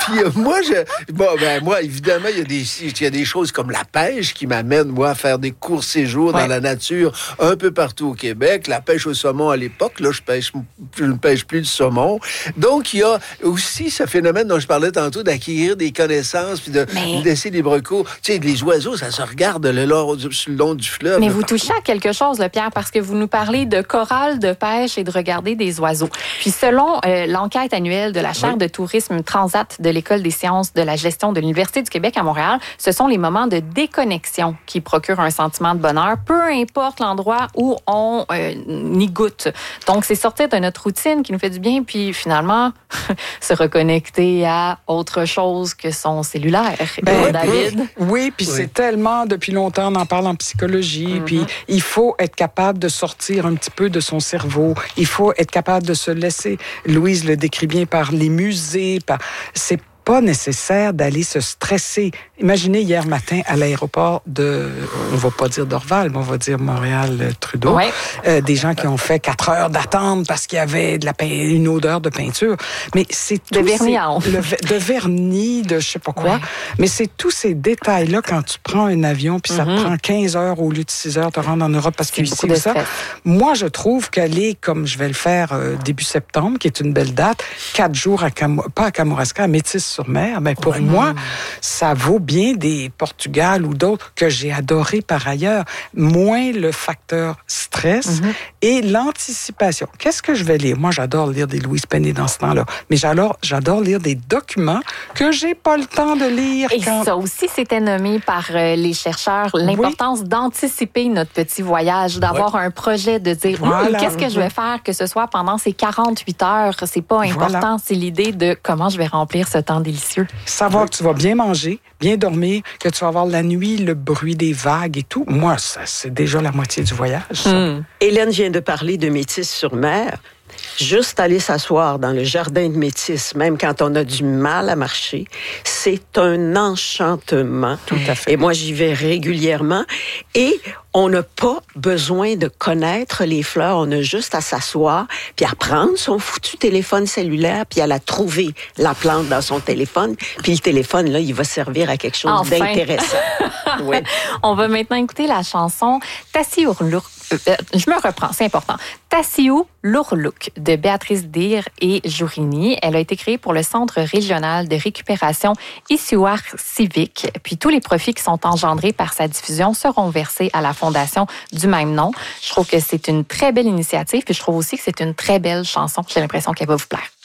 Puis moi, évidemment, il y a des choses comme la pêche qui m'amènent, moi, à faire des courts séjours dans la nature un peu partout au Québec. La pêche au saumon à l'époque, là, je ne pêche plus de saumon. Donc, il y a aussi ce phénomène dont je parlais tantôt d'acquérir des connaissances puis de laisser des recours. Tu sais, les oiseaux, ça se regarde sur le long du fleuve. Mais vous touchez à quelque chose, là, Pierre, parce que vous nous parlez de chorale, de pêche et de regarder des oiseaux. Puis selon l'enquête annuelle de la chaire de tourisme Transat de l'École des sciences de la gestion de l'Université du Québec à Montréal, ce sont les moments de déconnexion qui procurent un sentiment de bonheur, peu importe l'endroit où on y goûte. Donc, c'est sortir de notre routine qui nous fait du bien, puis finalement, se reconnecter à autre chose que son cellulaire. David? Oui, puis c'est tellement, depuis longtemps, on en parle en psychologie, puis il faut être capable de sortir un petit peu de son cerveau. Il faut être capable de se laisser, Louise le décrit bien, par les musées, c'est pas nécessaire d'aller se stresser. Imaginez hier matin à l'aéroport on va pas dire Dorval, mais on va dire Montréal-Trudeau, des gens qui ont fait 4 heures d'attente parce qu'il y avait une odeur de peinture. Mais c'est de vernis à ongles. De vernis, de je sais pas quoi. Ouais. Mais c'est tous ces détails-là quand tu prends un avion puis ça te prend 15 heures au lieu de 6 heures de te rendre en Europe parce qu'il y a ça. Moi, je trouve qu'aller, comme je vais le faire début septembre, qui est une belle date, 4 jours pas à Kamouraska, à Métis-sur-Mer, mais pour moi, ça vaut bien des Portugal ou d'autres que j'ai adoré par ailleurs. Moins le facteur stress et l'anticipation. Qu'est-ce que je vais lire? Moi, j'adore lire des Louise Penny dans ce temps-là, mais j'adore lire des documents que j'ai pas le temps de lire. Et ça aussi, c'était nommé par les chercheurs, l'importance d'anticiper notre petit voyage, d'avoir un projet, de dire qu'est-ce que je vais faire, que ce soit pendant ces 48 heures, c'est pas important, c'est l'idée de comment je vais remplir ce temps délicieux. Savoir que tu vas bien manger, bien dormir, que tu vas avoir la nuit, le bruit des vagues et tout. Moi, ça, c'est déjà la moitié du voyage. Hélène vient de parler de Métis-sur-Mer. Juste aller s'asseoir dans le jardin de Métis, même quand on a du mal à marcher, c'est un enchantement. Tout à fait. Et moi, j'y vais régulièrement. Et on n'a pas besoin de connaître les fleurs. On a juste à s'asseoir, puis à prendre son foutu téléphone cellulaire, puis à la trouver, la plante dans son téléphone. Puis le téléphone, là, il va servir à quelque chose d'intéressant. On va maintenant écouter la chanson Tassiou Lurluk. Je me reprends, c'est important. Tassiou Lurluk de Béatrice Dir et Jourini. Elle a été créée pour le Centre régional de récupération Issuar Civique. Puis tous les profits qui sont engendrés par sa diffusion seront versés à la fondation du même nom. Je trouve que c'est une très belle initiative, puis je trouve aussi que c'est une très belle chanson. J'ai l'impression qu'elle va vous plaire.